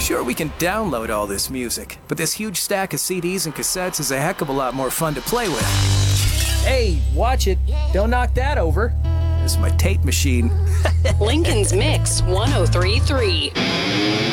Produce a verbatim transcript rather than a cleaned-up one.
Sure, we can download all this music, but this huge stack of C Ds and cassettes is a heck of a lot more fun to play with. Hey, watch it. Don't knock that over. This is my tape machine. Lincoln's Mix one oh three point three.